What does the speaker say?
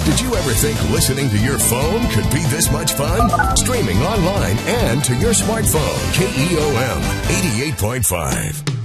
Did you ever think listening to your phone could be this much fun? Streaming online and to your smartphone. KEOM 88.5.